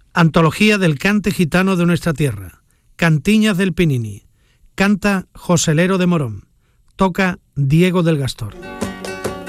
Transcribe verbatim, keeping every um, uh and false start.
Antología del cante gitano de nuestra tierra. Cantiñas del Pinini. Canta Joselero de Morón. Toca Diego del Gastor.